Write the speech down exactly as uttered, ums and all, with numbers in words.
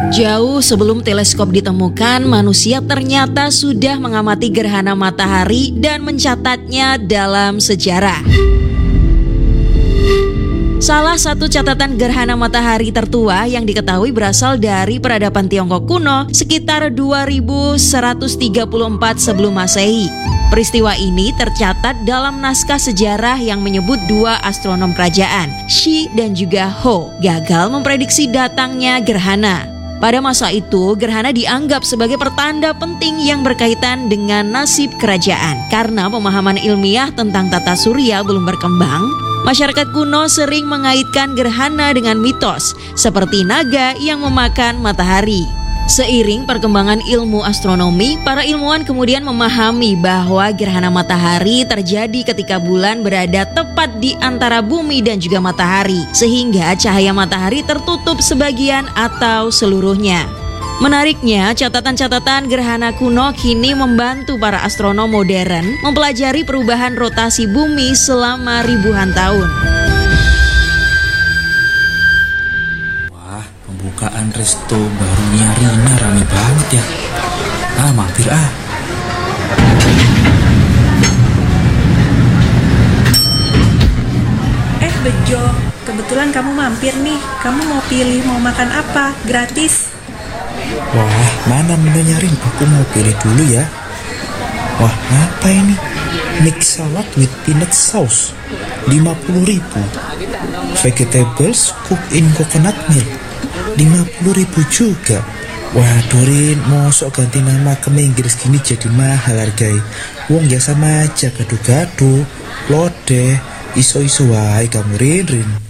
Jauh sebelum teleskop ditemukan, manusia ternyata sudah mengamati gerhana matahari dan mencatatnya dalam sejarah. Salah satu catatan gerhana matahari tertua yang diketahui berasal dari peradaban Tiongkok kuno sekitar dua ribu seratus tiga puluh empat sebelum Masehi. Peristiwa ini tercatat dalam naskah sejarah yang menyebut dua astronom kerajaan, Shi dan juga Ho, gagal memprediksi datangnya gerhana. Pada masa itu, gerhana dianggap sebagai pertanda penting yang berkaitan dengan nasib kerajaan. Karena pemahaman ilmiah tentang tata surya belum berkembang, masyarakat kuno sering mengaitkan gerhana dengan mitos, seperti naga yang memakan matahari. Seiring perkembangan ilmu astronomi, para ilmuwan kemudian memahami bahwa gerhana matahari terjadi ketika bulan berada tepat di antara bumi dan juga matahari, sehingga cahaya matahari tertutup sebagian atau seluruhnya. Menariknya, catatan-catatan gerhana kuno kini membantu para astronom modern mempelajari perubahan rotasi bumi selama ribuan tahun. Pembukaan resto barunya Rina rame banget ya. Ah, mampir ah. Eh Bejo, kebetulan kamu mampir nih. Kamu mau pilih mau makan apa? Gratis. Wah, mana menunya Rin? Aku mau pilih dulu ya. Wah, apa ini? Mix salad with peanut sauce lima puluh ribu. Vegetables cooked in coconut milk lima puluh ribu juga. Waduh Rin, mosok ganti nama ke Inggris gini jadi mahal hargai. Wong ya sama aja, gaduh-gaduh, lodeh, iso-iso wae kamu Rin Rin.